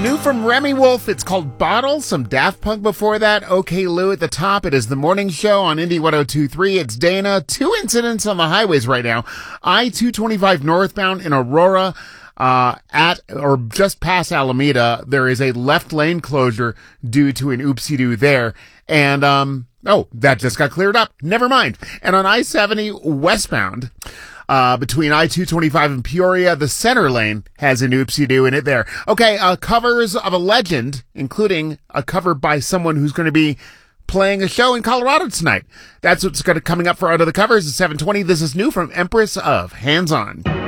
New from Remy Wolf, it's called Bottle. Some Daft Punk before that. OK Lou at the top. It is the morning show on Indie 102.3. It's Dana. 2 incidents on the highways right now. I-225 northbound in Aurora, at or just past Alameda. There is a left lane closure due to an oopsie-doo there. And, that just got cleared up. Never mind. And on I-70 westbound, between I-225 and Peoria, the center lane has an oopsie-doo in it there. Okay, covers of a legend, including a cover by someone who's going to be playing a show in Colorado tonight. That's what's coming up for Out of the Covers at 7:20. This is new from Empress of Hands On.